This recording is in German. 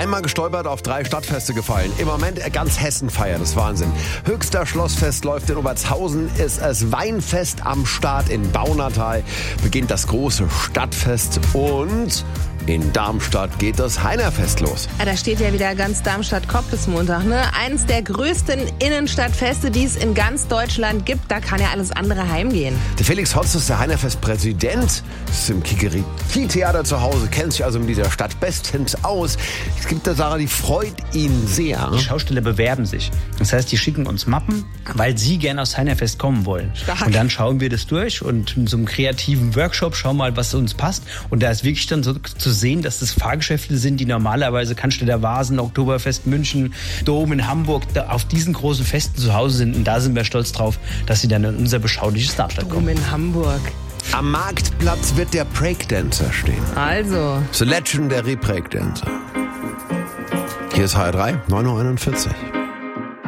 Einmal gestolpert, auf 3 Stadtfeste gefallen. Im Moment ganz Hessen feiert, das ist Wahnsinn. Höchster Schlossfest läuft in Obertshausen, ist das Weinfest am Start in Baunatal, beginnt das große Stadtfest und in Darmstadt geht das Heinerfest los. Ja, da steht ja wieder ganz Darmstadt-Kopf bis Montag, ne? Eins der größten Innenstadtfeste, die es in ganz Deutschland gibt. Da kann ja alles andere heimgehen. Der Felix Hotz ist der Heinerfest-Präsident, ist im Kikeriki-Theater zu Hause, kennt sich also mit dieser Stadt bestens aus. Es gibt eine Sache, die freut ihn sehr. Die Schausteller bewerben sich. Das heißt, die schicken uns Mappen, weil sie gerne aus Heinerfest kommen wollen. Stark. Und dann schauen wir das durch und in so einem kreativen Workshop schauen mal, was uns passt. Und da ist wirklich dann so zu sehen, dass das Fahrgeschäfte sind, die normalerweise Cannstatter Vasen, Oktoberfest München, Dom in Hamburg, auf diesen großen Festen zu Hause sind. Und da sind wir stolz drauf, dass sie dann in unser beschauliches Darmstadt kommen. Dom in Hamburg. Am Marktplatz wird der Breakdancer stehen. Also. The Legendary Breakdancer. Hier ist HR3, 9:41 Uhr.